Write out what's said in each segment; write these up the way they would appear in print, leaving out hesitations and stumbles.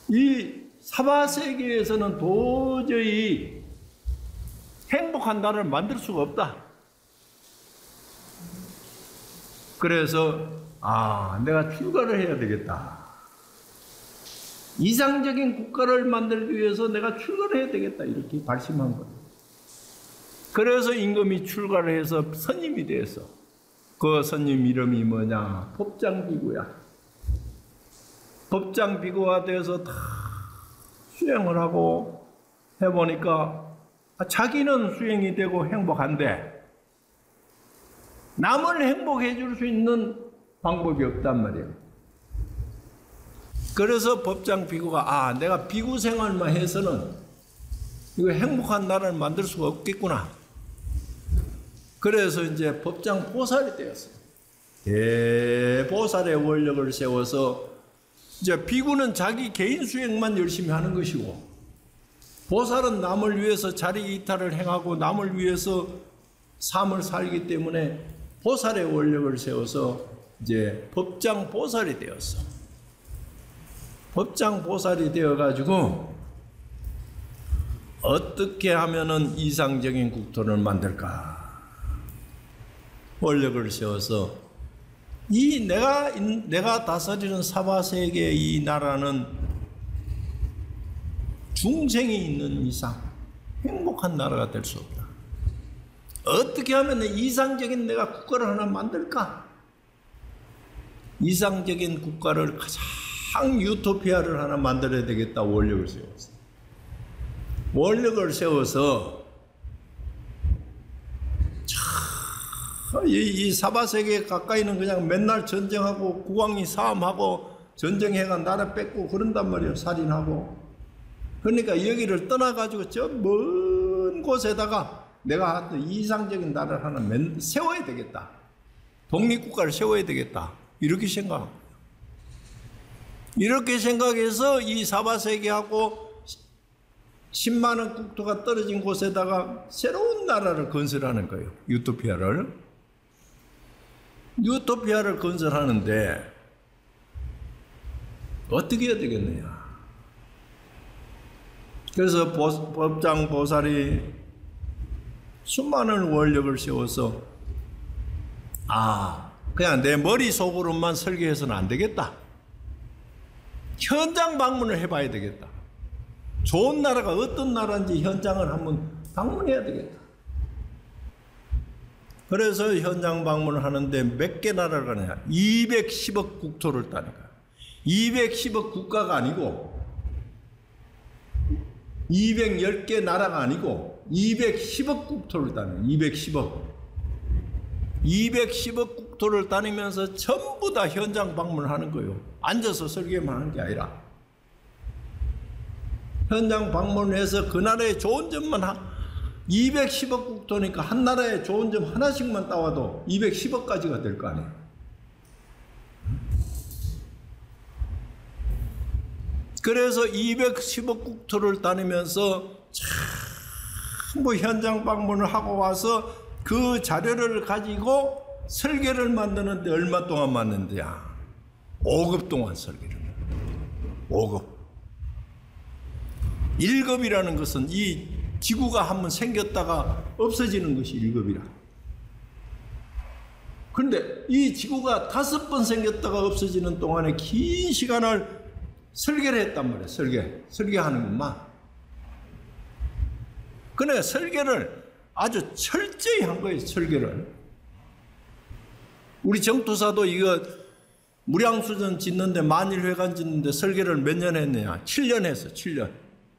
이 사바세계에서는 도저히 행복한 나라를 만들 수가 없다. 그래서 내가 출가를 해야 되겠다. 이상적인 국가를 만들기 위해서 내가 출가를 해야 되겠다. 이렇게 발심한 거예요. 그래서 임금이 출가를 해서 선임이 되었어. 그 선임 이름이 뭐냐? 법장비구야. 법장비구가 되어서 다 수행을 하고 해보니까 자기는 수행이 되고 행복한데 남을 행복해 줄 수 있는 방법이 없단 말이에요. 그래서 법장 비구가 내가 비구 생활만 해서는 이거 행복한 나라를 만들 수가 없겠구나. 그래서 이제 법장 보살이 되었어요. 대보살의 원력을 세워서 이제 비구는 자기 개인 수행만 열심히 하는 것이고 보살은 남을 위해서 자리 이탈을 행하고 남을 위해서 삶을 살기 때문에 보살의 원력을 세워서 이제 법장 보살이 되었어. 법장 보살이 되어가지고 어떻게 하면은 이상적인 국토를 만들까? 원력을 세워서 내가 다스리는 사바세계의 이 나라는 중생이 있는 이상 행복한 나라가 될 수 없다. 어떻게 하면 이상적인 내가 국가를 하나 만들까? 이상적인 국가를 가장 유토피아를 하나 만들어야 되겠다. 원력을 세웠어. 원력을 세워서 이 사바세계 가까이는 그냥 맨날 전쟁하고 국왕이 싸움하고 전쟁해가 나라 뺏고 그런단 말이에요. 살인하고. 그러니까 여기를 떠나가지고 저 먼 곳에다가 내가 이상적인 나라를 하나 세워야 되겠다. 독립국가를 세워야 되겠다. 이렇게 생각합니다. 이렇게 생각해서 이 사바세계하고 10만원 국토가 떨어진 곳에다가 새로운 나라를 건설하는 거예요. 유토피아를 건설하는데 어떻게 해야 되겠느냐. 그래서 법장 보살이 수많은 원력을 세워서 그냥 내 머릿속으로만 설계해서는 안 되겠다. 현장 방문을 해봐야 되겠다. 좋은 나라가 어떤 나라인지 현장을 한번 방문해야 되겠다. 그래서 현장 방문을 하는데 몇 개 나라를 가느냐? 210억 국토를 따니까. 210억 국가가 아니고 210개 나라가 아니고 210억 국토를 따는 210억 국토를 다니면서 전부 다 현장 방문을 하는 거예요. 앉아서 설계만 하는 게 아니라 현장 방문해서 그 나라의 좋은 점만 210억 국토니까 한 나라의 좋은 점 하나씩만 따와도 210억까지가 될 거 아니에요. 그래서 210억 국토를 다니면서 전부 현장 방문을 하고 와서 그 자료를 가지고 설계를 만드는데 얼마 동안 만든대야? 5급 동안 설계를. 5급. 1급이라는 것은 이 지구가 한번 생겼다가 없어지는 것이 1급이라. 그런데 이 지구가 5번 생겼다가 없어지는 동안에 긴 시간을 설계를 했단 말이에요. 설계하는 것만. 그러니까 설계를 아주 철저히 한 거예요. 설계를. 우리 정토사도 이거 무량수전 짓는데 만일회관 짓는데 설계를 몇 년 했느냐? 7년 했어. 7년.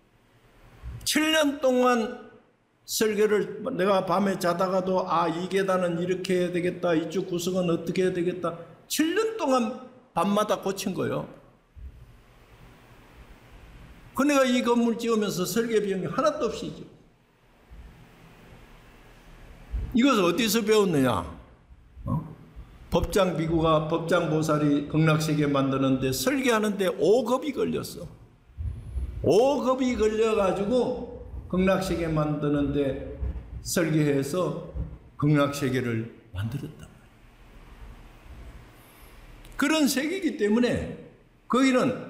7년 동안 설계를 내가 밤에 자다가도 이 계단은 이렇게 해야 되겠다. 이쪽 구석은 어떻게 해야 되겠다. 7년 동안 밤마다 고친 거예요. 그러니까 이 건물 지으면서 설계 비용이 하나도 없이 지어. 이것을 어디서 배웠느냐? 법장 비구가 법장 보살이 극락세계 만드는데 설계하는데 5급이 걸렸어. 5급이 걸려가지고 극락세계 만드는데 설계해서 극락세계를 만들었단 말이야. 그런 세계이기 때문에 거기는